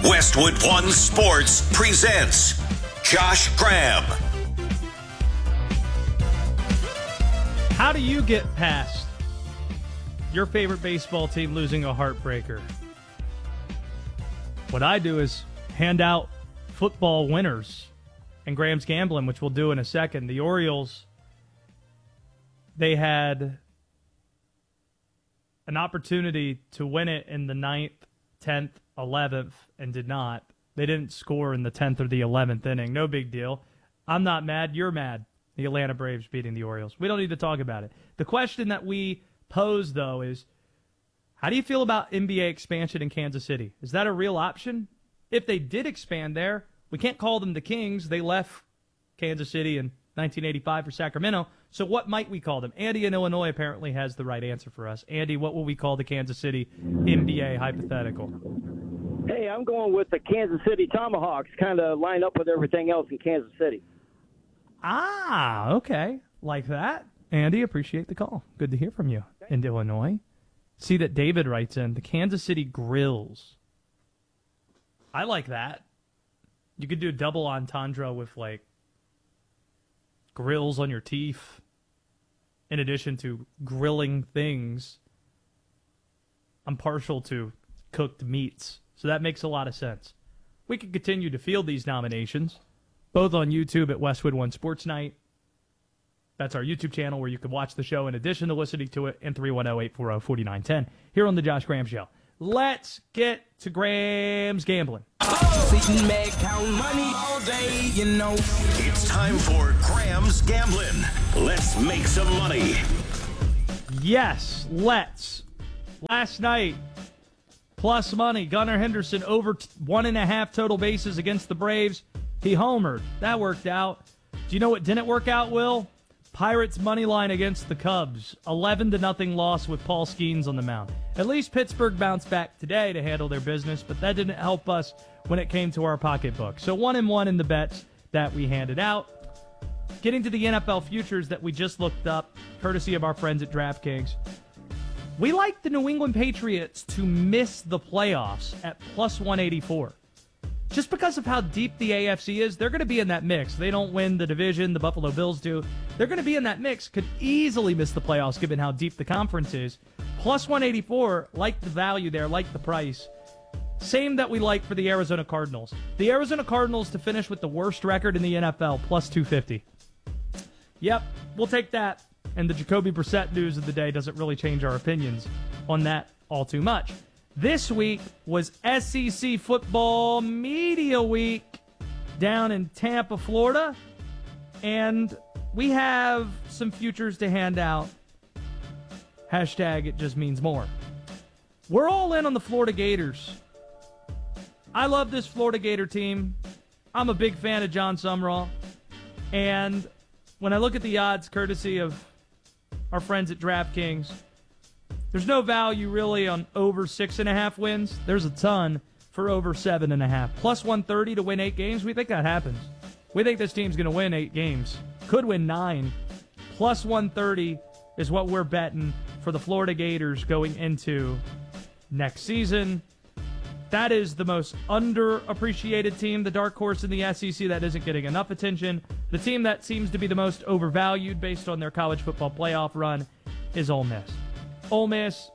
Westwood One Sports presents Josh Graham. How do you get past your favorite baseball team losing a heartbreaker? What I do is hand out football winners and Graham's Gambling, which we'll do in a second. The Orioles, they had an opportunity to win it in the 9th, 10th, 11th, and did not. They didn't score in the 10th or the 11th inning. No big deal. I'm not mad. You're mad. The Atlanta Braves beating the Orioles. We don't need to talk about it. The question that we pose, though, is how do you feel about NBA expansion in Kansas City? Is that a real option? If they did expand there, we can't call them the Kings. They left Kansas City in 1985 for Sacramento. So what might we call them? Andy in Illinois apparently has the right answer for us. Andy, what will we call the Kansas City NBA hypothetical? Hey, I'm going with the Kansas City Tomahawks, kind of line up with everything else in Kansas City. Ah, okay. Like that. Andy, appreciate the call. Good to hear from you in Illinois. See that David writes in, the Kansas City Grills. I like that. You could do a double entendre with, like, grills on your teeth in addition to grilling things. I'm partial to cooked meats, so that makes a lot of sense. We can continue to field these nominations, both on YouTube at Westwood One Sports Night. That's our YouTube channel where you can watch the show in addition to listening to it, and 310-840-4910 here on the Josh Graham Show. Let's get to Graham's Gambling. It's time for Graham's Gambling. Let's make some money. Yes, let's. Last night, plus money, Gunnar Henderson over 1.5 total bases against the Braves. He homered. That worked out. Do you know what didn't work out, Will? Pirates money line against the Cubs. 11-0 loss with Paul Skeens on the mound. At least Pittsburgh bounced back today to handle their business, but that didn't help us when it came to our pocketbook. So 1-1 in the bets that we handed out. Getting to the NFL futures that we just looked up, courtesy of our friends at DraftKings. We like the New England Patriots to miss the playoffs at plus 184. Just because of how deep the AFC is, they're going to be in that mix. They don't win the division, the Buffalo Bills do. They're going to be in that mix, could easily miss the playoffs given how deep the conference is. Plus 184, like the value there, like the price. Same that we like for the Arizona Cardinals. The Arizona Cardinals to finish with the worst record in the NFL, plus 250. Yep, we'll take that. And the Jacoby Brissett news of the day doesn't really change our opinions on that all too much. This week was SEC Football Media Week down in Tampa, Florida. And we have some futures to hand out. Hashtag it just means more. We're all in on the Florida Gators. I love this Florida Gator team. I'm a big fan of John Sumrall. And when I look at the odds, courtesy of our friends at DraftKings, there's no value really on over 6.5 wins. There's a ton for over 7.5. Plus 130 to win 8 games. We think that happens. We think this team's going to win 8 games. Could win 9. Plus 130 is what we're betting for the Florida Gators going into next season. That is the most underappreciated team, the dark horse in the SEC that isn't getting enough attention. The team that seems to be the most overvalued based on their college football playoff run is Ole Miss. Ole Miss,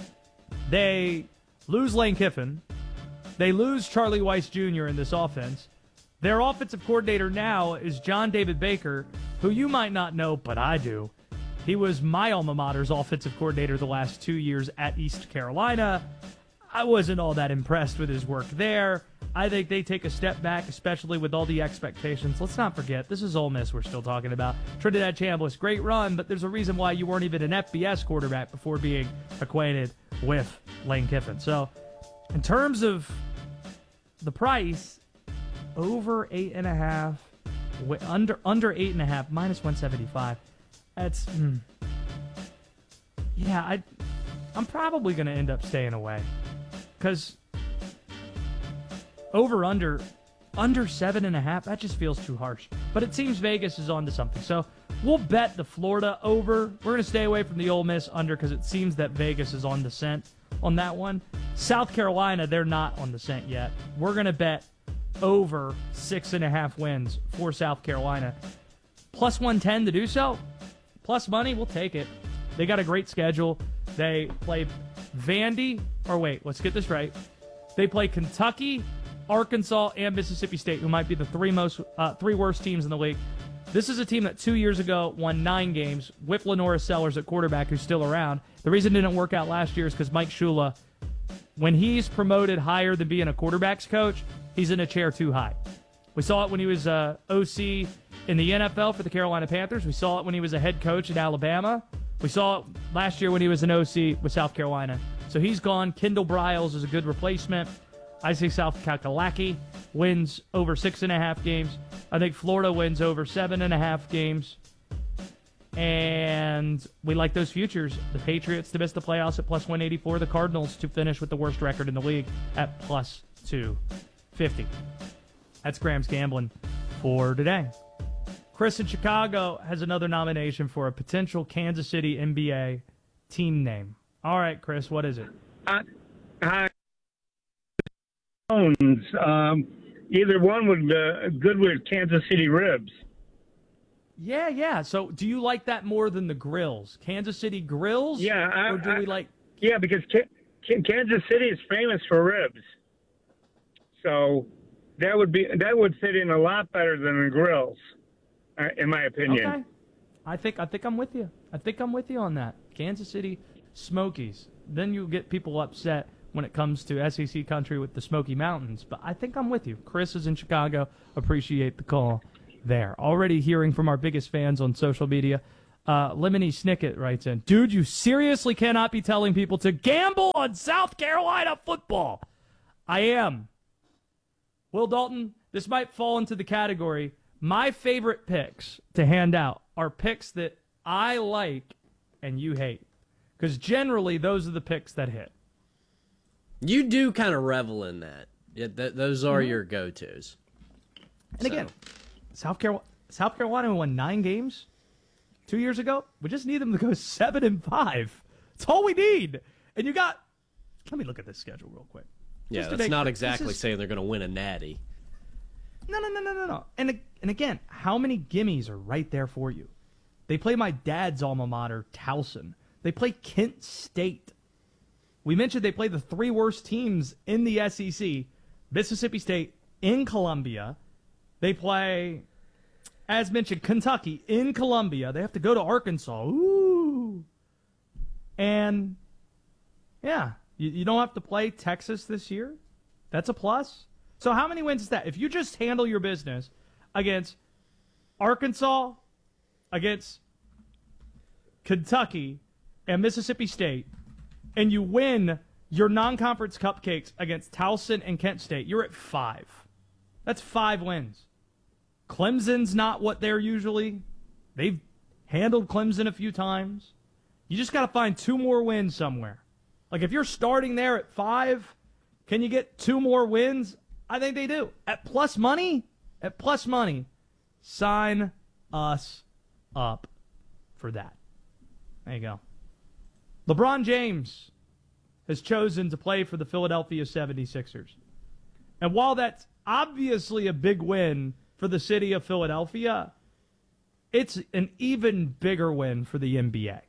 they lose Lane Kiffin. They lose Charlie Weiss Jr. in this offense. Their offensive coordinator now is John David Baker, who you might not know, but I do. He was my alma mater's offensive coordinator the last 2 years at East Carolina. I wasn't all that impressed with his work there. I think they take a step back, especially with all the expectations. Let's not forget, this is Ole Miss we're still talking about. Trinidad Chambliss, great run, but there's a reason why you weren't even an FBS quarterback before being acquainted with Lane Kiffin. So, in terms of the price, over 8.5, under 8.5, minus 175. That's, yeah, I'm probably going to end up staying away. Because under 7.5, that just feels too harsh. But it seems Vegas is onto something. So we'll bet the Florida over. We're going to stay away from the Ole Miss under because it seems that Vegas is on the scent on that one. South Carolina, they're not on the scent yet. We're going to bet over 6.5 wins for South Carolina. Plus 110 to do so. Plus money, we'll take it. They got a great schedule. They play let's get this right. They play Kentucky, Arkansas, and Mississippi State, who might be the three worst teams in the league. This is a team that 2 years ago won 9 games with Lenora Sellers at quarterback, who's still around. The reason it didn't work out last year is because Mike Shula, when he's promoted higher than being a quarterback's coach, he's in a chair too high. We saw it when he was OC in the NFL for the Carolina Panthers. We saw it when he was a head coach at Alabama. We saw it last year when he was an OC with South Carolina. So he's gone. Kendall Briles is a good replacement. I say South Kakalaki wins over 6.5 games. I think Florida wins over 7.5 games. And we like those futures. The Patriots to miss the playoffs at plus 184. The Cardinals to finish with the worst record in the league at plus 250. That's Graham's Gambling for today. Chris in Chicago has another nomination for a potential Kansas City NBA team name. All right, Chris, what is it? Hi. Either one would be good with Kansas City Ribs. Yeah. So do you like that more than the Grills? Kansas City Grills? Yeah. Or do we like... Yeah, because Kansas City is famous for ribs. So that would fit in a lot better than the Grills, in my opinion. Okay. I think I'm with you. I think I'm with you on that. Kansas City Smokies. Then you get people upset when it comes to SEC country with the Smoky Mountains. But I think I'm with you. Chris is in Chicago. Appreciate the call there. Already hearing from our biggest fans on social media. Lemony Snicket writes in, dude, you seriously cannot be telling people to gamble on South Carolina football. I am. Will Dalton, this might fall into the category. My favorite picks to hand out are picks that I like and you hate. Because generally, those are the picks that hit. You do kind of revel in that. Yeah, those are your go-tos. And again, South Carolina won 9 games 2 years ago. We just need them to go 7-5. That's all we need. And you got... Let me look at this schedule real quick. Yeah, that's not exactly saying they're going to win a natty. No. And again, how many gimmies are right there for you? They play my dad's alma mater, Towson. They play Kent State. We mentioned they play the 3 worst teams in the SEC. Mississippi State in Columbia. They play, as mentioned, Kentucky in Columbia. They have to go to Arkansas. Ooh. And, yeah, you don't have to play Texas this year. That's a plus. So how many wins is that? If you just handle your business against Arkansas, against Kentucky, and Mississippi State, and you win your non-conference cupcakes against Towson and Kent State, you're at 5. That's 5 wins. Clemson's not what they're usually. They've handled Clemson a few times. You just got to find 2 more wins somewhere. Like if you're starting there at 5, can you get 2 more wins? I think they do. At plus money, sign us up for that. There you go. LeBron James has chosen to play for the Philadelphia 76ers. And while that's obviously a big win for the city of Philadelphia, it's an even bigger win for the NBA.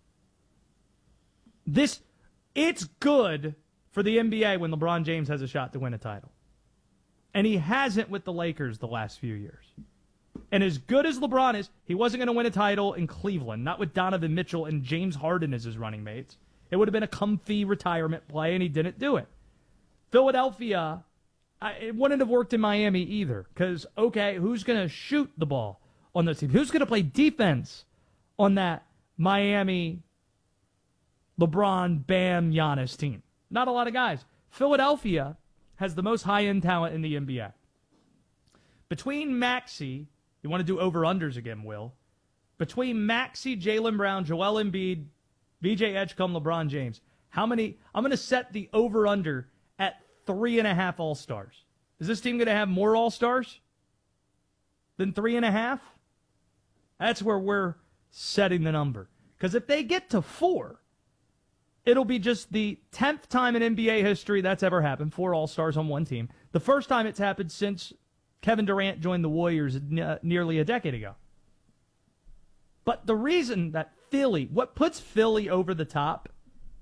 It's good for the NBA when LeBron James has a shot to win a title. And he hasn't with the Lakers the last few years. And as good as LeBron is, he wasn't going to win a title in Cleveland, not with Donovan Mitchell and James Harden as his running mates. It would have been a comfy retirement play, and he didn't do it. Philadelphia, it wouldn't have worked in Miami either, because, okay, who's going to shoot the ball on those teams? Who's going to play defense on that Miami, LeBron, Bam, Giannis team? Not a lot of guys. Philadelphia has the most high-end talent in the NBA. Between Maxey, you want to do over-unders again, Will. Between Maxey, Jaylen Brown, Joel Embiid, VJ Edgecombe, LeBron James, how many? I'm going to set the over-under at 3.5 All-Stars. Is this team going to have more All-Stars than 3.5? That's where we're setting the number. Because if they get to 4, It'll be just the 10th time in NBA history that's ever happened, 4 All-Stars on one team. The first time it's happened since Kevin Durant joined the Warriors nearly a decade ago. But the reason that what puts Philly over the top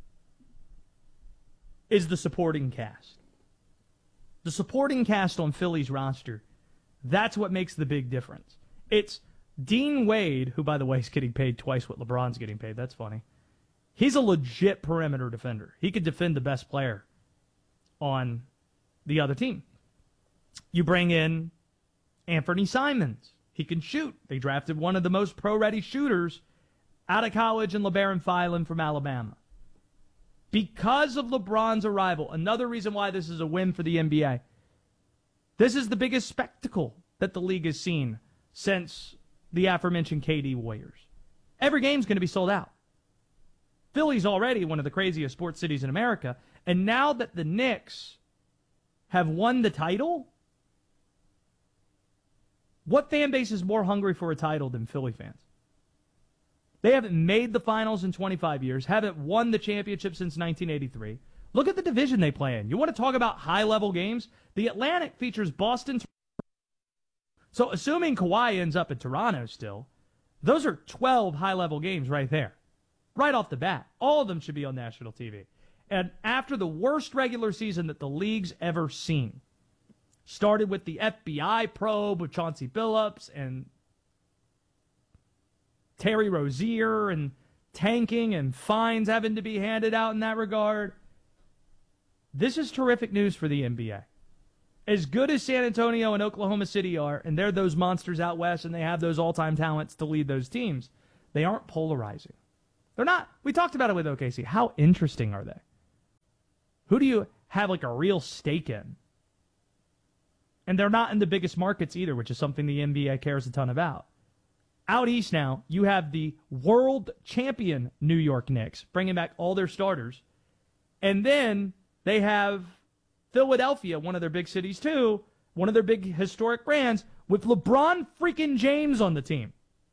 is the supporting cast. The supporting cast on Philly's roster, that's what makes the big difference. It's Dean Wade, who, by the way, is getting paid twice what LeBron's getting paid. That's funny. He's a legit perimeter defender. He could defend the best player on the other team. You bring in Anthony Simons. He can shoot. They drafted one of the most pro-ready shooters out of college in LeBaron Phelan from Alabama. Because of LeBron's arrival, another reason why this is a win for the NBA, this is the biggest spectacle that the league has seen since the aforementioned KD Warriors. Every game's going to be sold out. Philly's already one of the craziest sports cities in America, and now that the Knicks have won the title, what fan base is more hungry for a title than Philly fans? They haven't made the finals in 25 years, haven't won the championship since 1983. Look at the division they play in. You want to talk about high-level games? The Atlantic features Boston. So assuming Kawhi ends up in Toronto still, those are 12 high-level games right there. Right off the bat. All of them should be on national TV. And after the worst regular season that the league's ever seen, started with the FBI probe with Chauncey Billups and Terry Rozier and tanking and fines having to be handed out in that regard. This is terrific news for the NBA. As good as San Antonio and Oklahoma City are, and they're those monsters out west and they have those all-time talents to lead those teams, they aren't polarizing. They're not. We talked about it with OKC. How interesting are they? Who do you have like a real stake in? And they're not in the biggest markets either, which is something the NBA cares a ton about. Out east now, you have the world champion New York Knicks, bringing back all their starters. And then they have Philadelphia, one of their big cities too, one of their big historic brands, with LeBron freaking James on the team.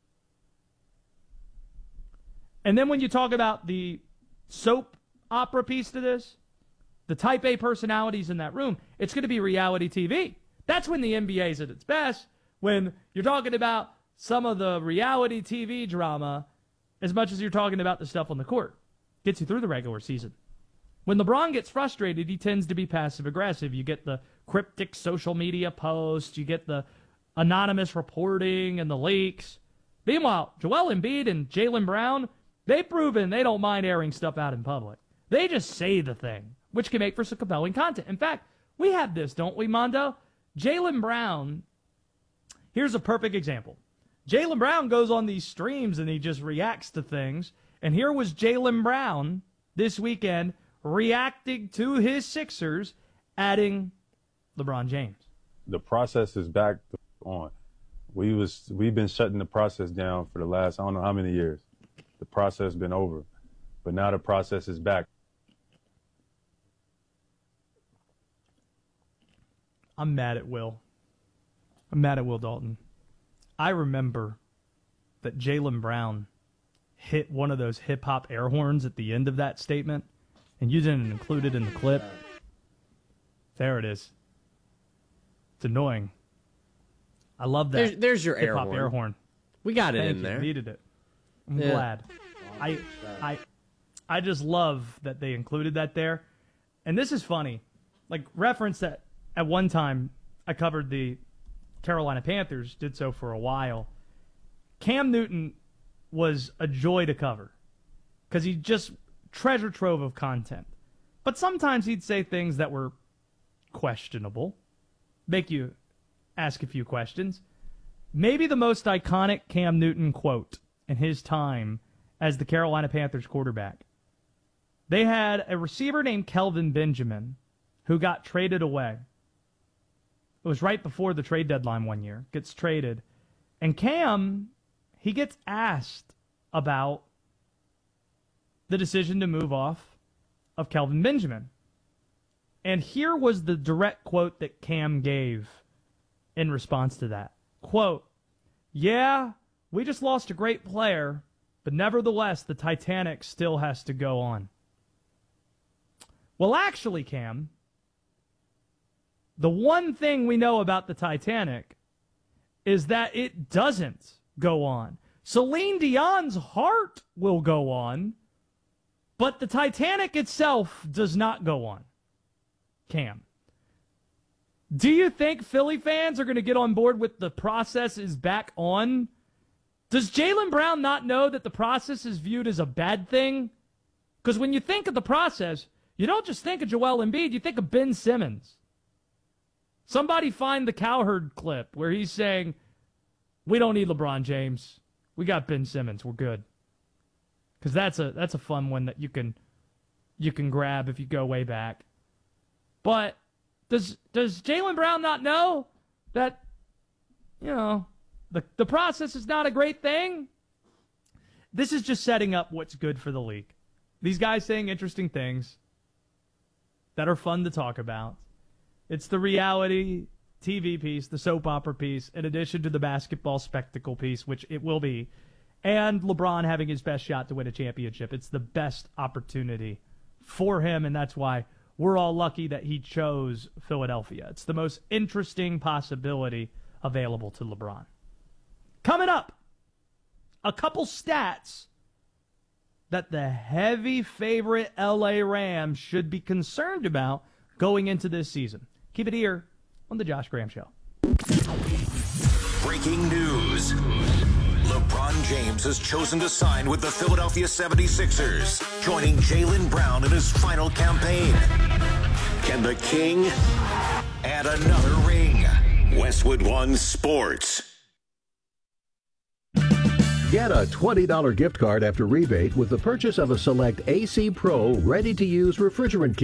And then when you talk about the soap opera piece to this, the type A personalities in that room, it's going to be reality TV. That's when the NBA is at its best, when you're talking about some of the reality TV drama as much as you're talking about the stuff on the court. Gets you through the regular season. When LeBron gets frustrated, he tends to be passive-aggressive. You get the cryptic social media posts. You get the anonymous reporting and the leaks. Meanwhile, Joel Embiid and Jaylen Brown, they've proven they don't mind airing stuff out in public. They just say the thing, which can make for some compelling content. In fact, we have this, don't we, Mondo? Jaylen Brown, here's a perfect example. Jaylen Brown goes on these streams and he just reacts to things. And here was Jaylen Brown this weekend reacting to his Sixers, adding LeBron James. The process is back on. We've been shutting the process down for the last, I don't know how many years. The process has been over. But now the process is back. I'm mad at Will. I'm mad at Will Dalton. I remember that Jaylen Brown hit one of those hip-hop air horns at the end of that statement, and you didn't include it in the clip. There it is. It's annoying. I love that. There's your hip-hop air horn. We got it Thank in you. there. Needed it. I'm glad. I just love that they included that there. And this is funny. Like, reference that at one time I covered the Carolina Panthers, did so for a while. Cam Newton was a joy to cover because he just treasure trove of content. But sometimes he'd say things that were questionable, make you ask a few questions. Maybe the most iconic Cam Newton quote in his time as the Carolina Panthers quarterback. They had a receiver named Kelvin Benjamin who got traded away. It was right before the trade deadline one year. Gets traded. And Cam, he gets asked about the decision to move off of Kelvin Benjamin. And here was the direct quote that Cam gave in response to that. Quote, "Yeah, we just lost a great player, but nevertheless, the Titanic still has to go on." Well, actually, Cam, the one thing we know about the Titanic is that it doesn't go on. Celine Dion's heart will go on, but the Titanic itself does not go on. Cam, do you think Philly fans are going to get on board with the process is back on? Does Jaylen Brown not know that the process is viewed as a bad thing? Because when you think of the process, you don't just think of Joel Embiid, you think of Ben Simmons. Somebody find the Cowherd clip where he's saying, we don't need LeBron James. We got Ben Simmons. We're good. Because that's a fun one that you can grab if you go way back. But does Jaylen Brown not know that, the process is not a great thing? This is just setting up what's good for the league. These guys saying interesting things that are fun to talk about. It's the reality TV piece, the soap opera piece, in addition to the basketball spectacle piece, which it will be, and LeBron having his best shot to win a championship. It's the best opportunity for him, and that's why we're all lucky that he chose Philadelphia. It's the most interesting possibility available to LeBron. Coming up, a couple stats that the heavy favorite LA Rams should be concerned about going into this season. Keep it here on The Josh Graham Show. Breaking news. LeBron James has chosen to sign with the Philadelphia 76ers, joining Jaylen Brown in his final campaign. Can the King add another ring? Westwood One Sports. Get a $20 gift card after rebate with the purchase of a select AC Pro ready-to-use refrigerant kit.